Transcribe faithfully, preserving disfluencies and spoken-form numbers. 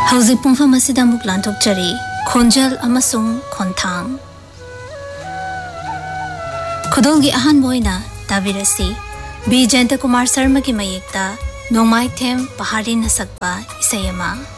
ꯍꯧꯖꯤꯛ ꯄꯨꯡꯐꯝ ꯑꯁꯤꯗ ꯑꯃꯨꯛ ꯂꯥꯟꯊꯣꯛꯆꯔꯤ ꯈꯣꯟꯖꯦꯜ ꯑꯃꯁꯨꯡ ꯈꯣꯟꯊꯥꯡ ꯈꯨꯗꯣꯜꯒꯤ ꯑꯍꯥꯟꯕ ꯑꯣꯏꯅ ꯇꯥꯕꯤꯔꯁꯤ ꯕꯤ ꯖꯌꯟꯇꯀꯨꯃꯥꯔ ꯁꯔꯃꯒꯤ ꯃꯌꯦꯛꯇ ꯅꯣꯡꯃꯥꯏꯊꯦꯝ ꯄꯍꯥꯔꯤꯅ ꯁꯛꯄ ꯏꯁꯩ ꯑꯃ